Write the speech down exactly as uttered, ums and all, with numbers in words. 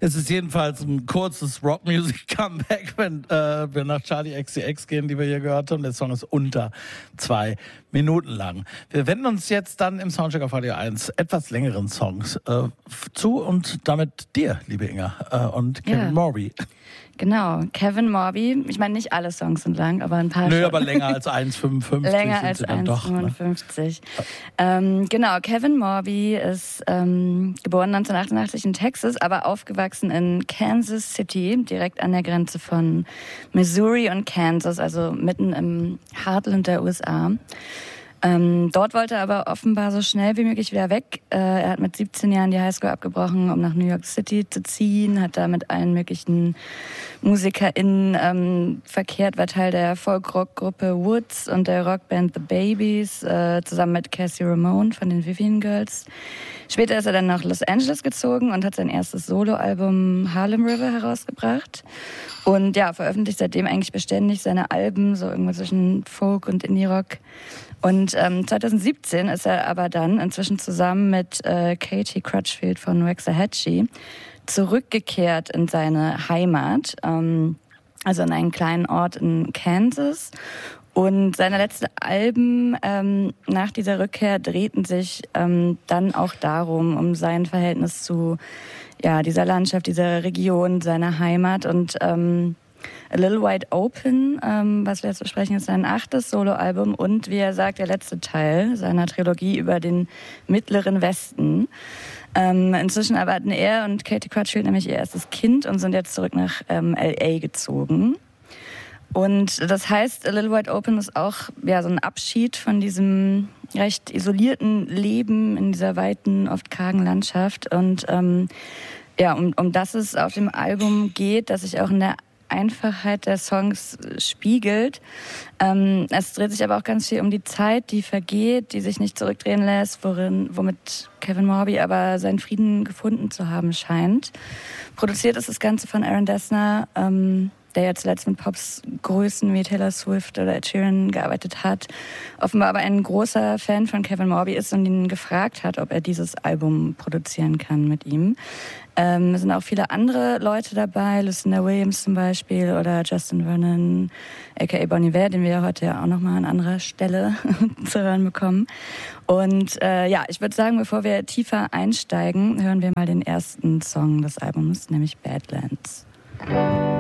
Es ist jedenfalls ein kurzes Rock-Music-Comeback, wenn äh, wir nach Charli X C X gehen, die wir hier gehört haben. Der Song ist unter zwei Minuten lang. Wir wenden uns jetzt dann im Soundcheck auf Radio eins etwas längeren Songs äh, zu und damit dir, liebe Inga, äh, und Kevin ja. Morby. Genau, Kevin Morby. Ich meine, nicht alle Songs sind lang, aber ein paar Nö, schon. aber länger als eins Komma fünfundfünfzig. Länger als eins Komma fünfundfünfzig. Ne? Ähm, genau, Kevin Morby ist ähm, geboren neunzehnhundertachtundachtzig in Texas, aber aufgewachsen in Kansas City, direkt an der Grenze von Missouri und Kansas, also mitten im Heartland der U S A. Ähm, dort wollte er aber offenbar so schnell wie möglich wieder weg. Äh, er hat mit siebzehn Jahren die Highschool abgebrochen, um nach New York City zu ziehen, hat da mit allen möglichen MusikerInnen ähm, verkehrt, war Teil der Folk-Rock-Gruppe Woods und der Rockband The Babies, äh, zusammen mit Cassie Ramone von den Vivian Girls. Später ist er dann nach Los Angeles gezogen und hat sein erstes Soloalbum Harlem River herausgebracht. Und ja, veröffentlicht seitdem eigentlich beständig seine Alben, so irgendwo zwischen Folk und Indie-Rock. Und ähm, zweitausendsiebzehn ist er aber dann inzwischen zusammen mit äh, Katie Crutchfield von Waxahachie zurückgekehrt in seine Heimat, ähm, also in einen kleinen Ort in Kansas. Und seine letzten Alben ähm, nach dieser Rückkehr drehten sich ähm, dann auch darum, um sein Verhältnis zu ja, dieser Landschaft, dieser Region, seiner Heimat. Und ähm, A Little Wide Open, ähm, was wir jetzt besprechen, ist sein achtes Soloalbum und, wie er sagt, der letzte Teil seiner Trilogie über den Mittleren Westen. Ähm, inzwischen erwarten er und Katie Crutchfield nämlich ihr erstes Kind und sind jetzt zurück nach ähm, L A gezogen. Und das heißt, A Little Wide Open ist auch ja, so ein Abschied von diesem recht isolierten Leben in dieser weiten, oft kargen Landschaft. Und ähm, ja, um, um das es auf dem Album geht, das sich auch in der Einfachheit der Songs spiegelt. Ähm, es dreht sich aber auch ganz viel um die Zeit, die vergeht, die sich nicht zurückdrehen lässt, worin, womit Kevin Morby aber seinen Frieden gefunden zu haben scheint. Produziert ist das Ganze von Aaron Dessner, ähm, der ja zuletzt mit Pops-Größen wie Taylor Swift oder Ed Sheeran gearbeitet hat, offenbar aber ein großer Fan von Kevin Morby ist und ihn gefragt hat, ob er dieses Album produzieren kann mit ihm. Ähm, es sind auch viele andere Leute dabei, Lucinda Williams zum Beispiel oder Justin Vernon, aka Bon Iver, den wir ja heute ja auch nochmal an anderer Stelle zu hören bekommen. Und äh, ja, ich würde sagen, bevor wir tiefer einsteigen, hören wir mal den ersten Song des Albums, nämlich Badlands.